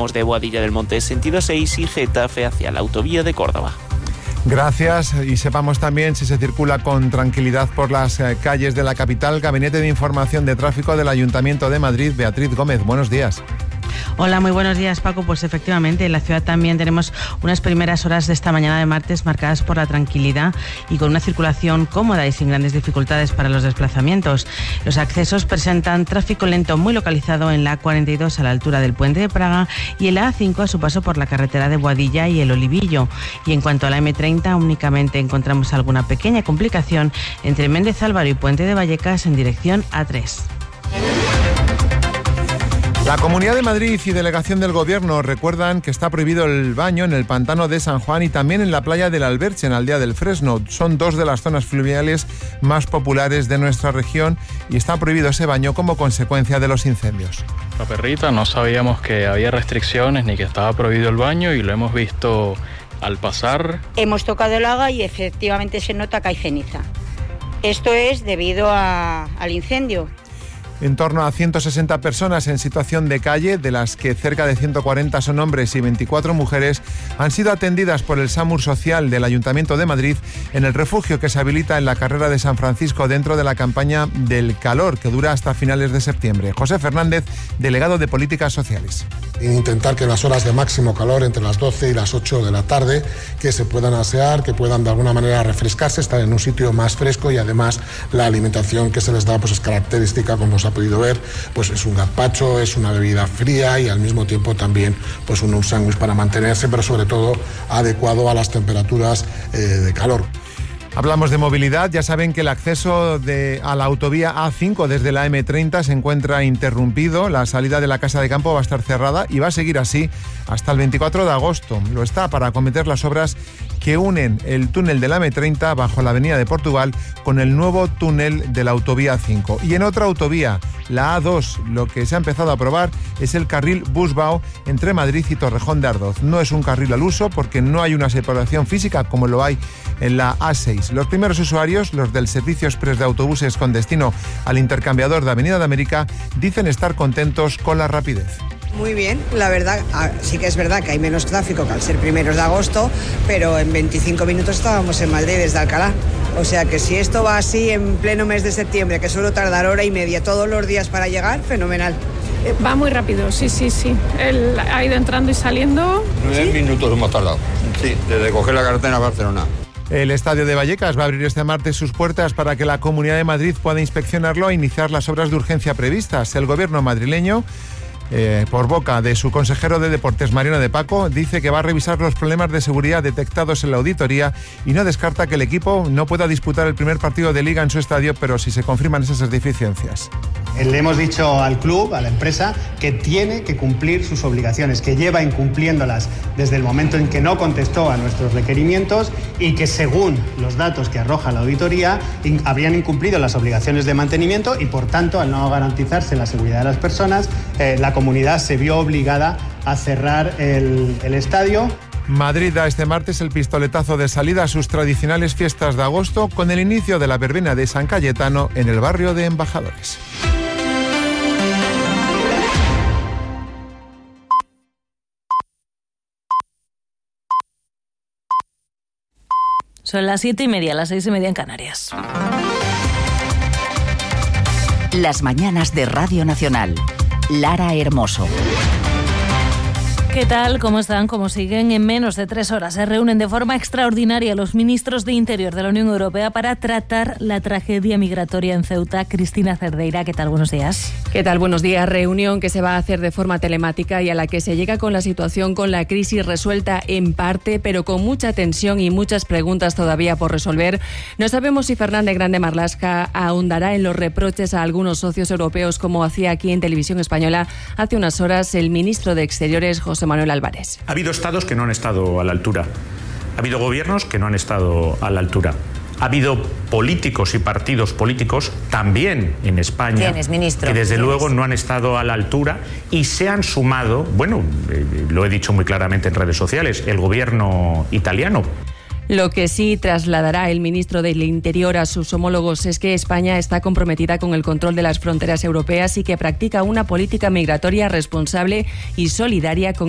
tramos de Boadilla del Monte sentido 6 y Getafe hacia la autovía de Córdoba. Gracias, y sepamos también si se circula con tranquilidad por las calles de la capital. Gabinete de Información de Tráfico del Ayuntamiento de Madrid, Beatriz Gómez, buenos días. Hola, muy buenos días, Paco. Pues efectivamente, en la ciudad también tenemos unas primeras horas de esta mañana de martes marcadas por la tranquilidad y con una circulación cómoda y sin grandes dificultades para los desplazamientos. Los accesos presentan tráfico lento muy localizado en la A42 a la altura del Puente de Praga y en la A5 a su paso por la carretera de Boadilla y el Olivillo. Y en cuanto a la M30, únicamente encontramos alguna pequeña complicación entre Méndez Álvaro y Puente de Vallecas en dirección A3. La Comunidad de Madrid y Delegación del Gobierno recuerdan que está prohibido el baño en el pantano de San Juan y también en la playa del Alberche, en Aldea del Fresno. Son dos de las zonas fluviales más populares de nuestra región y está prohibido ese baño como consecuencia de los incendios. La perrita, no sabíamos que había restricciones ni que estaba prohibido el baño y lo hemos visto al pasar. Hemos tocado el agua y efectivamente se nota que hay ceniza. Esto es debido al incendio. En torno a 160 personas en situación de calle, de las que cerca de 140 son hombres y 24 mujeres, han sido atendidas por el SAMUR Social del Ayuntamiento de Madrid en el refugio que se habilita en la carrera de San Francisco dentro de la campaña del calor, que dura hasta finales de septiembre. José Fernández, delegado de Políticas Sociales. Intentar que en las horas de máximo calor, entre las 12 y las 8 de la tarde, que se puedan asear, que puedan de alguna manera refrescarse, estar en un sitio más fresco y además la alimentación que se les da pues es característica, como se ha podido ver, pues es un gazpacho, es una bebida fría y al mismo tiempo también pues un sándwich para mantenerse, pero sobre todo adecuado a las temperaturas de calor. Hablamos de movilidad, ya saben que el acceso a la autovía A5 desde la M30 se encuentra interrumpido, la salida de la Casa de Campo va a estar cerrada y va a seguir así hasta el 24 de agosto. Lo está para acometer las obras que unen el túnel de la M30 bajo la Avenida de Portugal con el nuevo túnel de la autovía A5. Y en otra autovía, la A2, lo que se ha empezado a probar es el carril Busbao entre Madrid y Torrejón de Ardoz. No es un carril al uso porque no hay una separación física como lo hay en la A6. Los primeros usuarios, los del servicio express de autobuses con destino al intercambiador de Avenida de América, dicen estar contentos con la rapidez. Muy bien, la verdad, sí que es verdad que hay menos tráfico que al ser primeros de agosto, pero en 25 minutos estábamos en Madrid desde Alcalá. O sea que si esto va así en pleno mes de septiembre, que suele tardar hora y media todos los días para llegar, fenomenal. Va muy rápido, sí. Él ha ido entrando y saliendo. 9 minutos hemos tardado, sí, desde coger la carretera a Barcelona. El estadio de Vallecas va a abrir este martes sus puertas para que la Comunidad de Madrid pueda inspeccionarlo e iniciar las obras de urgencia previstas. El gobierno madrileño, por boca de su consejero de Deportes, Mariano de Paco, dice que va a revisar los problemas de seguridad detectados en la auditoría y no descarta que el equipo no pueda disputar el primer partido de Liga en su estadio, pero si se confirman esas deficiencias. Le hemos dicho al club, a la empresa, que tiene que cumplir sus obligaciones, que lleva incumpliéndolas desde el momento en que no contestó a nuestros requerimientos y que, según los datos que arroja la auditoría, habrían incumplido las obligaciones de mantenimiento y, por tanto, al no garantizarse la seguridad de las personas, la comunidad se vio obligada a cerrar el estadio. Madrid da este martes el pistoletazo de salida a sus tradicionales fiestas de agosto con el inicio de la verbena de San Cayetano en el barrio de Embajadores. Son las 7:30, las 6:30 en Canarias. Las mañanas de Radio Nacional. Lara Hermoso. ¿Qué tal? ¿Cómo están? ¿Cómo siguen? En menos de 3 horas se reúnen de forma extraordinaria los ministros de Interior de la Unión Europea para tratar la tragedia migratoria en Ceuta. Cristina Cerdeira, ¿qué tal? Buenos días. ¿Qué tal? Buenos días. Reunión que se va a hacer de forma telemática y a la que se llega con la situación, con la crisis resuelta en parte, pero con mucha tensión y muchas preguntas todavía por resolver. No sabemos si Fernández Grande Marlaska ahondará en los reproches a algunos socios europeos, como hacía aquí en Televisión Española hace unas horas el ministro de Exteriores, José Manuel Álvarez. Ha habido estados que no han estado a la altura. Ha habido gobiernos que no han estado a la altura. Ha habido políticos y partidos políticos también en España que desde luego no han estado a la altura y se han sumado, lo he dicho muy claramente en redes sociales, el gobierno italiano. Lo que sí trasladará el ministro del Interior a sus homólogos es que España está comprometida con el control de las fronteras europeas y que practica una política migratoria responsable y solidaria con